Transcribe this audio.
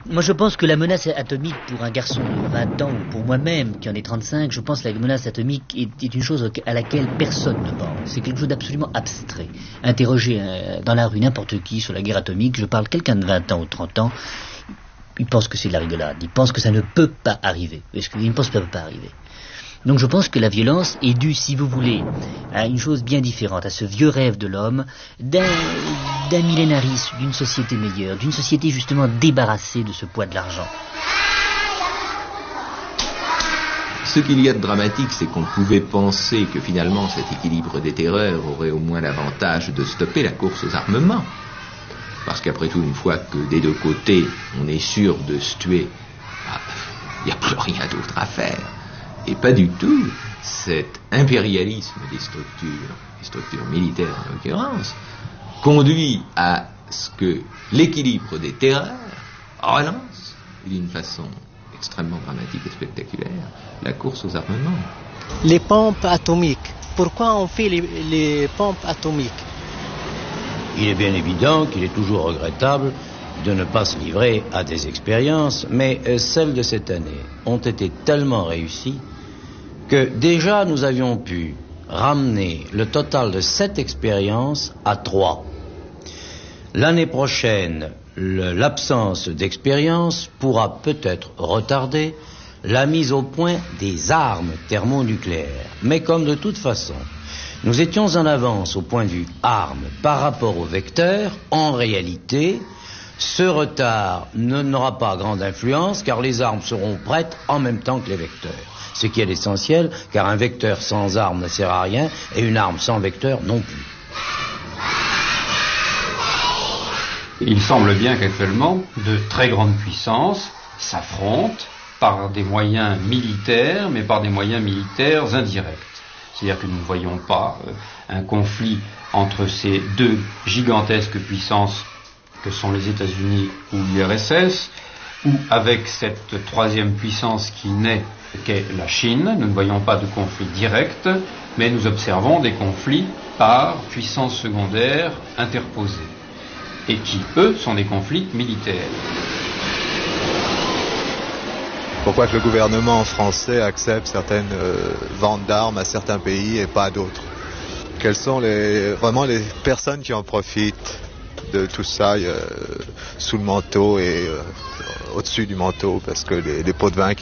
Moi, je pense que la menace atomique pour un garçon de 20 ans, ou pour moi-même, qui en est 35, je pense que la menace atomique est une chose à laquelle personne ne pense. C'est quelque chose d'absolument abstrait. Interroger dans la rue n'importe qui sur la guerre atomique, je parle quelqu'un de 20 ans ou 30 ans, il pense que c'est de la rigolade. Il pense que ça ne peut pas arriver. Parce qu'il ne pense que ça ne peut pas arriver. Donc je pense que la violence est due, si vous voulez, à une chose bien différente, à ce vieux rêve de l'homme, d'un millénarisme, d'une société meilleure, d'une société justement débarrassée de ce poids de l'argent. Ce qu'il y a de dramatique, c'est qu'on pouvait penser que finalement cet équilibre des terreurs aurait au moins l'avantage de stopper la course aux armements. Parce qu'après tout, une fois que des deux côtés, on est sûr de se tuer, il n'y a plus rien d'autre à faire. Et pas du tout. Cet impérialisme des structures militaires en l'occurrence, conduit à ce que l'équilibre des terreurs relance d'une façon extrêmement dramatique et spectaculaire la course aux armements. Les pompes atomiques. Pourquoi on fait les pompes atomiques? Il est bien évident qu'il est toujours regrettable de ne pas se livrer à des expériences, mais celles de cette année ont été tellement réussies que déjà nous avions pu ramener le total de 7 expériences à 3. L'année prochaine, l'absence d'expérience pourra peut-être retarder la mise au point des armes thermonucléaires. Mais comme de toute façon, nous étions en avance au point de vue armes par rapport aux vecteurs, en réalité, ce retard n'aura pas grande influence car les armes seront prêtes en même temps que les vecteurs. Ce qui est l'essentiel, car un vecteur sans arme ne sert à rien et une arme sans vecteur non plus. Il semble bien qu'actuellement, de très grandes puissances s'affrontent par des moyens militaires, mais par des moyens militaires indirects. C'est-à-dire que nous ne voyons pas un conflit entre ces deux gigantesques puissances que sont les États-Unis ou l'URSS, ou avec cette troisième puissance qui naît, qu'est la Chine. Nous ne voyons pas de conflit direct, mais nous observons des conflits par puissance secondaire interposée, et qui, eux, sont des conflits militaires. Pourquoi que le gouvernement français accepte certaines ventes d'armes à certains pays et pas à d'autres? Quelles sont vraiment les personnes qui en profitent de tout ça sous le manteau et au-dessus du manteau, parce que les pots de vin